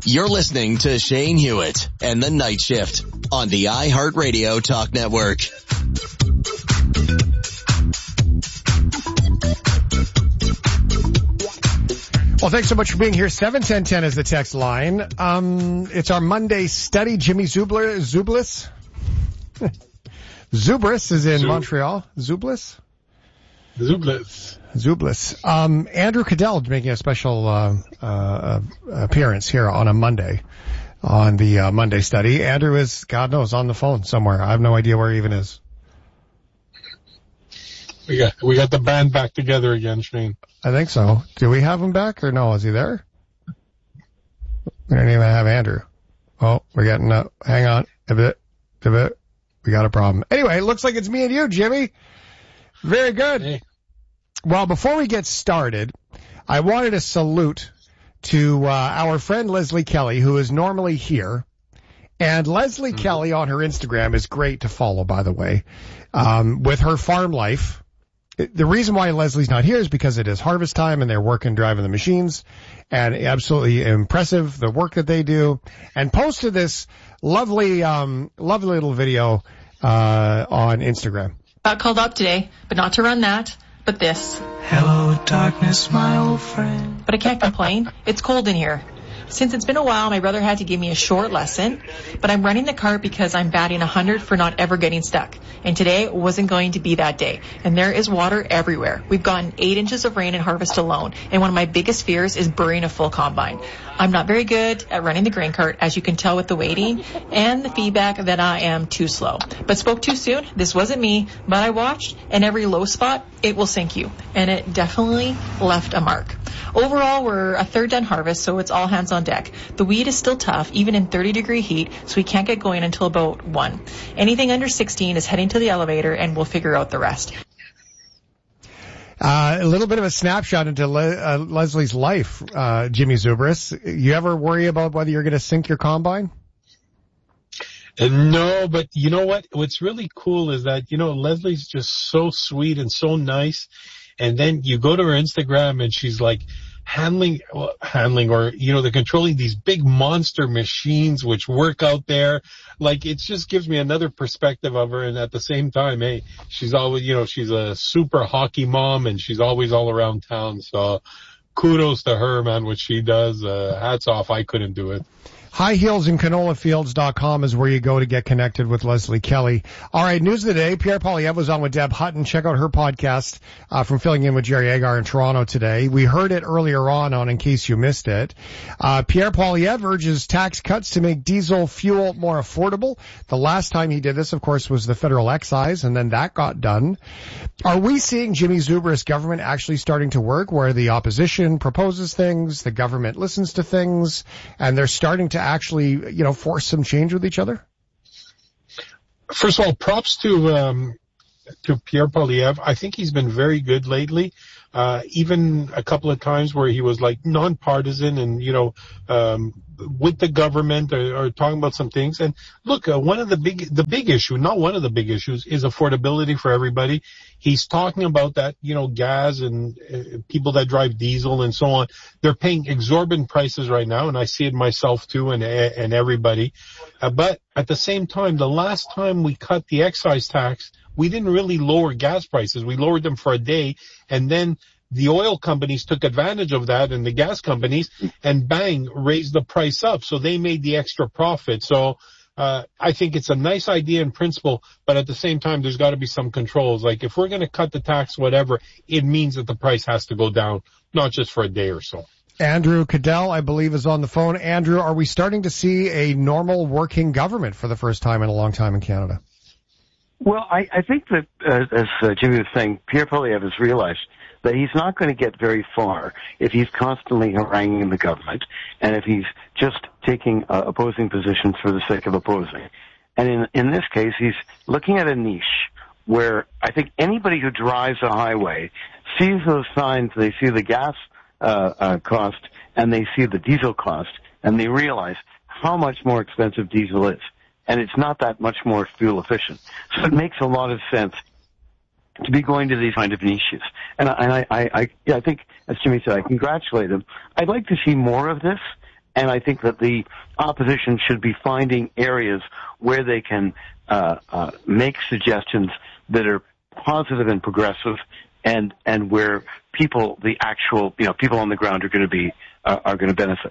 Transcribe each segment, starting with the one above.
You're listening to Shane Hewitt and the Night Shift on the iHeartRadio Talk Network. Well, thanks so much for being here. 71010 is the text line. It's our Monday study. Jimmy Zublis. Zubris is in Montreal. Zublis. Andrew Cadell making a special appearance here on a Monday, on the Monday study. Andrew is, God knows, on the phone somewhere. I have no idea where he even is. We got the band back together again, Shane. I think so. Do we have him back or no? Is he there? We don't even have Andrew. Oh, we're getting hang on a bit. We got a problem. Anyway, it looks like it's me and you, Jimmy. Very good. Hey. Well, before we get started, I wanted to salute to our friend Leslie Kelly, who is normally here. And Leslie Kelly on her Instagram is great to follow, by the way, with her farm life. The reason why Leslie's not here is because it is harvest time and they're working driving the machines, and absolutely impressive the work that they do, and posted this lovely little video on Instagram. Got called up today, but not to run that, but this. Hello, darkness, my old friend. But I can't complain. It's cold in here. Since it's been a while, my brother had to give me a short lesson, but I'm running the cart because I'm batting 100 for not ever getting stuck. And today wasn't going to be that day. And there is water everywhere. We've gotten 8 inches of rain in harvest alone. And one of my biggest fears is burying a full combine. I'm not very good at running the grain cart, as you can tell with the waiting and the feedback that I am too slow. But spoke too soon. This wasn't me, but I watched, and every low spot, it will sink you. And it definitely left a mark. Overall, we're a third done harvest, so it's all hands on deck. The weed is still tough, even in 30-degree heat, so we can't get going until about 1. Anything under 16 is heading to the elevator, and we'll figure out the rest. A little bit of a snapshot into Leslie's life, Jimmy Zubris. You ever worry about whether you're going to sink your combine? No, but you know what? What's really cool is that, Leslie's just so sweet and so nice. And then you go to her Instagram and she's like handling or, they're controlling these big monster machines which work out there. Like, it just gives me another perspective of her. And at the same time, hey, she's always, she's a super hockey mom and she's always all around town. So kudos to her, man, what she does. Hats off. I couldn't do it. HighHeelsandCanolaFields.com is where you go to get connected with Leslie Kelly. All right, news of the day. Pierre Poilievre was on with Deb Hutton. Check out her podcast from Filling In with Jerry Agar in Toronto today. We heard it earlier on In Case You Missed It. Pierre Poilievre urges tax cuts to make diesel fuel more affordable. The last time he did this, of course, was the federal excise, and then that got done. Are we seeing Jimmy Zubris' government actually starting to work, where the opposition proposes things, the government listens to things, and they're starting to actually, force some change with each other? First of all, props to Pierre Poilievre. I think he's been very good lately. Even a couple of times where he was like nonpartisan and, with the government or talking about some things. And look, the big issue, not one of the big issues, is affordability for everybody. He's talking about that, gas and people that drive diesel and so on. They're paying exorbitant prices right now, and I see it myself too, and everybody. But at the same time, the last time we cut the excise tax, we didn't really lower gas prices. We lowered them for a day, and then the oil companies took advantage of that, and the gas companies, and bang, raised the price up. So they made the extra profit. So I think it's a nice idea in principle, but at the same time, there's got to be some controls. Like, if we're going to cut the tax, whatever, it means that the price has to go down, not just for a day or so. Andrew Cadell, I believe, is on the phone. Andrew, are we starting to see a normal working government for the first time in a long time in Canada? Well, I think that, as Jimmy was saying, Pierre Poilievre has realized that he's not going to get very far if he's constantly haranguing the government and if he's just taking opposing positions for the sake of opposing. And in this case, he's looking at a niche where I think anybody who drives a highway sees those signs, they see the gas cost and they see the diesel cost, and they realize how much more expensive diesel is. And it's not that much more fuel efficient. So it makes a lot of sense to be going to these kind of niches. And I think, as Jimmy said, I congratulate him. I'd like to see more of this. And I think that the opposition should be finding areas where they can make suggestions that are positive and progressive, and where people, the actual, people on the ground are going to benefit.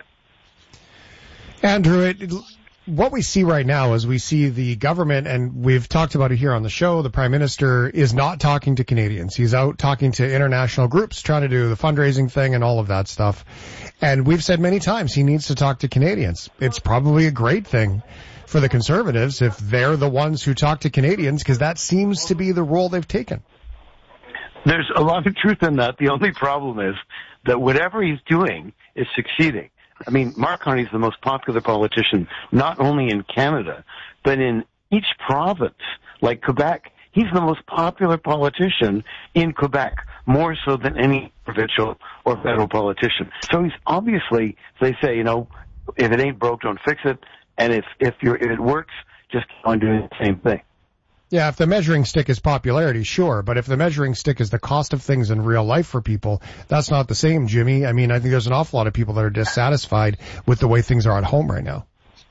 Andrew, what we see right now is we see the government, and we've talked about it here on the show, the Prime Minister is not talking to Canadians. He's out talking to international groups, trying to do the fundraising thing and all of that stuff. And we've said many times he needs to talk to Canadians. It's probably a great thing for the Conservatives if they're the ones who talk to Canadians, because that seems to be the role they've taken. There's a lot of truth in that. The only problem is that whatever he's doing is succeeding. I mean, Mark Carney's the most popular politician, not only in Canada, but in each province, like Quebec. He's the most popular politician in Quebec, more so than any provincial or federal politician. So he's obviously, they say, if it ain't broke, don't fix it. And if it works, just keep on doing the same thing. Yeah, if the measuring stick is popularity, sure. But if the measuring stick is the cost of things in real life for people, that's not the same, Jimmy. I mean, I think there's an awful lot of people that are dissatisfied with the way things are at home right now.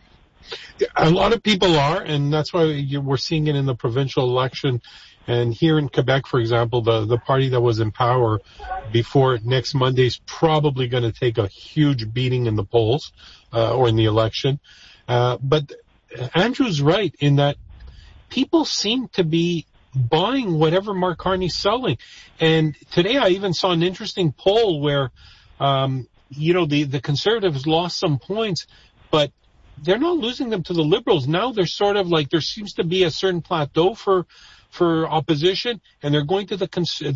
A lot of people are, and that's why we're seeing it in the provincial election. And here in Quebec, for example, the party that was in power before next Monday is probably going to take a huge beating in the polls or in the election. But Andrew's right in that people seem to be buying whatever Mark Carney's selling. And today I even saw an interesting poll where, the Conservatives lost some points, but they're not losing them to the Liberals. Now they're sort of like, there seems to be a certain plateau for opposition, and they're going to the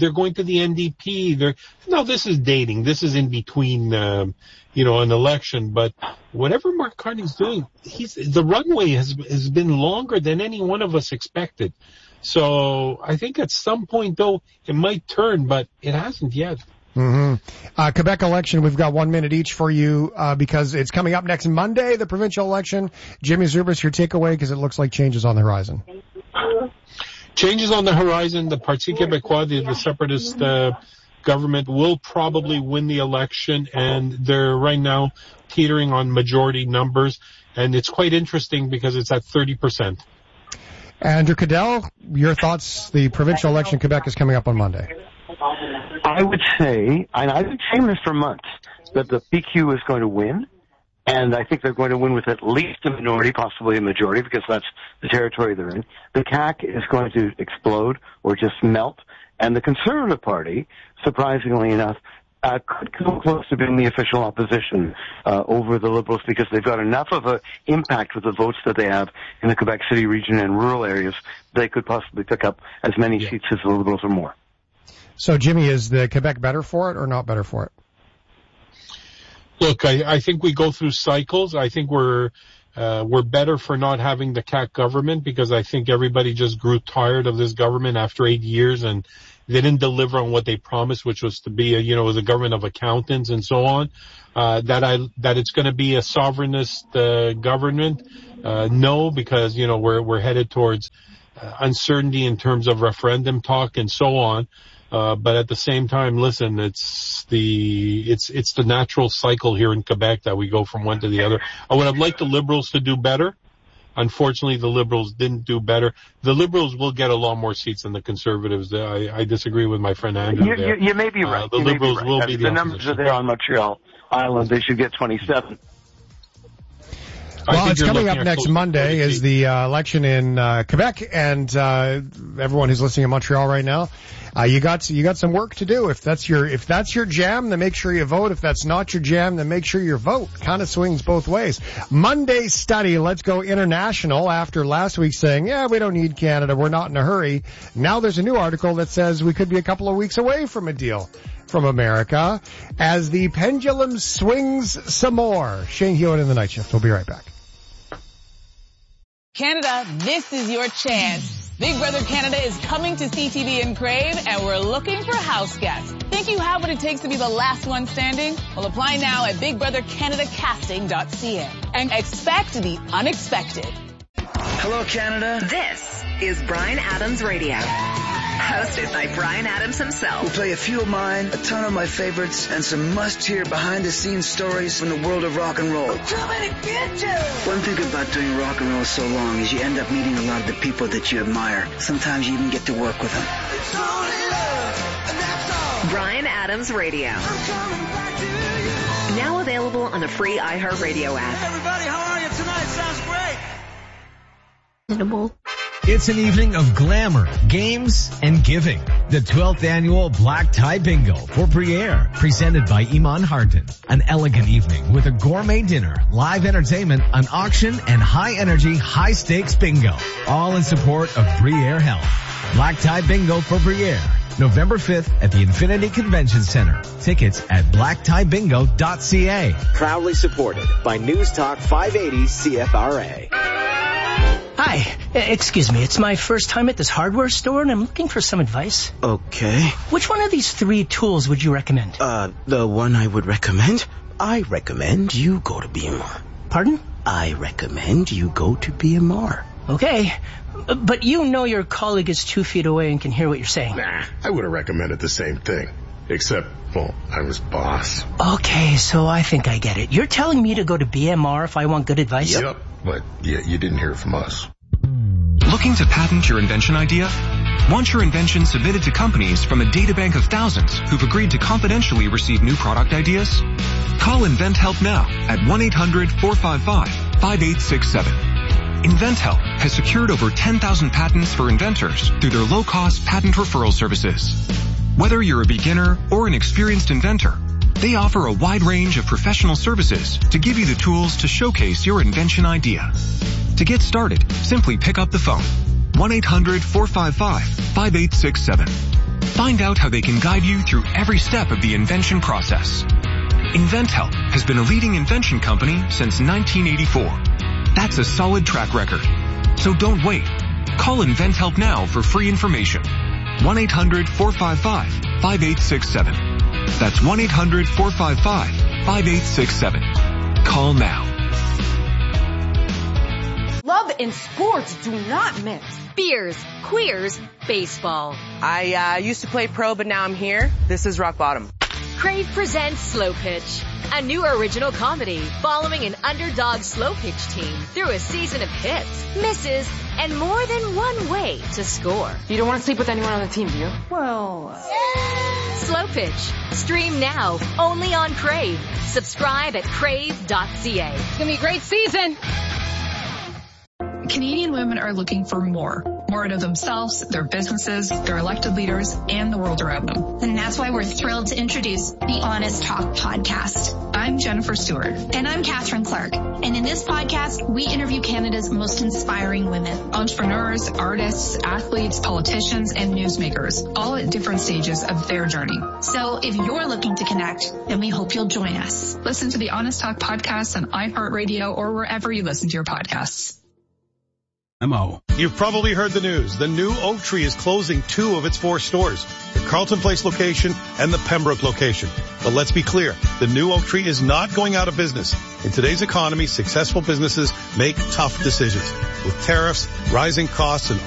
NDP. No, this is dating. This is in between, an election. But whatever Mark Carney's doing, the runway has been longer than any one of us expected. So I think at some point, though, it might turn, but it hasn't yet. Mm-hmm. Quebec election, we've got 1 minute each for you because it's coming up next Monday, the provincial election. Jimmy Zubris, your takeaway, because it looks like change is on the horizon. Changes on the horizon. The Parti Québécois, the separatist government, will probably win the election, and they're right now teetering on majority numbers. And it's quite interesting because it's at 30%. Andrew Cadell, your thoughts? The provincial election in Quebec is coming up on Monday. I would say, and I've been saying this for months, that the PQ is going to win. And I think they're going to win with at least a minority, possibly a majority, because that's the territory they're in. The CAQ is going to explode or just melt. And the Conservative Party, surprisingly enough, could come close to being the official opposition over the Liberals, because they've got enough of an impact with the votes that they have in the Quebec City region and rural areas. They could possibly pick up as many seats as the Liberals or more. So, Jimmy, is the Quebec better for it or not better for it? Look, I think we go through cycles. I think we're better for not having the CAQ government, because I think everybody just grew tired of this government after 8 years, and they didn't deliver on what they promised, which was to be a government of accountants and so on. That it's going to be a sovereignist government. No, because we're headed towards uncertainty in terms of referendum talk and so on. But at the same time, listen, it's the natural cycle here in Quebec that we go from one to the other. I would have liked the Liberals to do better. Unfortunately, the Liberals didn't do better. The Liberals will get a lot more seats than the Conservatives. I disagree with my friend Andrew there. You may be right. The Liberals will be the numbers are there on Montreal Island. They should get 27. Well, it's coming up next Monday is the election in Quebec, and everyone who's listening in Montreal right now, you got some work to do. If that's your jam, then make sure you vote. If that's not your jam, then make sure you vote. Kind of swings both ways. Monday study, let's go international. After last week saying, we don't need Canada, we're not in a hurry. Now there's a new article that says we could be a couple of weeks away from a deal from America as the pendulum swings some more. Shane Hewitt in the Night Shift. We'll be right back. Canada, this is your chance. Big Brother Canada is coming to CTV and Crave, and we're looking for house guests. Think you have what it takes to be the last one standing? Well, apply now at BigBrotherCanadaCasting.ca and expect the unexpected. Hello, Canada. This is Bryan Adams Radio. Hosted by Bryan Adams himself. We'll play a few of mine, a ton of my favorites, and some must-hear behind-the-scenes stories from the world of rock and roll. One thing about doing rock and roll so long is you end up meeting a lot of the people that you admire. Sometimes you even get to work with them. Bryan Adams Radio. Now available on the free iHeartRadio app. Everybody, how are you tonight? Sounds great. It's an evening of glamour, games, and giving. The 12th annual Black Tie Bingo for Briere, presented by Iman Hardin. An elegant evening with a gourmet dinner, live entertainment, an auction, and high-energy, high-stakes bingo. All in support of Briere Health. Black Tie Bingo for Briere. November 5th at the Infinity Convention Center. Tickets at blacktiebingo.ca. Proudly supported by News Talk 580 CFRA. Hi, excuse me. It's my first time at this hardware store and I'm looking for some advice. Okay. Which one of these 3 tools would you recommend? The one I would recommend? I recommend you go to BMR. Pardon? I recommend you go to BMR. Okay. But you know your colleague is 2 feet away and can hear what you're saying. Nah, I would have recommended the same thing. Except, well, I was boss. Okay, so I think I get it. You're telling me to go to BMR if I want good advice? Yep, but yeah, you didn't hear it from us. Looking to patent your invention idea? Want your invention submitted to companies from a databank of thousands who've agreed to confidentially receive new product ideas? Call InventHelp now at 1-800-455-5867. InventHelp has secured over 10,000 patents for inventors through their low-cost patent referral services. Whether you're a beginner or an experienced inventor, they offer a wide range of professional services to give you the tools to showcase your invention idea. To get started, simply pick up the phone. 1-800-455-5867. Find out how they can guide you through every step of the invention process. InventHelp has been a leading invention company since 1984. That's a solid track record. So don't wait. Call InventHelp now for free information. 1-800-455-5867. That's 1-800-455-5867. Call now. Love and sports do not mix. Beers, queers, baseball. I used to play pro, but now I'm here. This is rock bottom. Crave presents Slow Pitch, a new original comedy following an underdog slow pitch team through a season of hits, misses, and more than one way to score. You don't want to sleep with anyone on the team, do you? Well... Slow Pitch. Stream now, only on Crave. Subscribe at crave.ca. It's going to be a great season. Canadian women are looking for more out of themselves, their businesses, their elected leaders, and the world around them. And that's why we're thrilled to introduce the Honest Talk podcast. I'm Jennifer Stewart. And I'm Catherine Clark. And in this podcast, we interview Canada's most inspiring women. Entrepreneurs, artists, athletes, politicians, and newsmakers, all at different stages of their journey. So if you're looking to connect, then we hope you'll join us. Listen to the Honest Talk podcast on iHeartRadio or wherever you listen to your podcasts. You've probably heard the news. The new Oak Tree is closing 2 of its 4 stores, the Carlton Place location and the Pembroke location. But let's be clear, the new Oak Tree is not going out of business. In today's economy, successful businesses make tough decisions. With tariffs, rising costs, and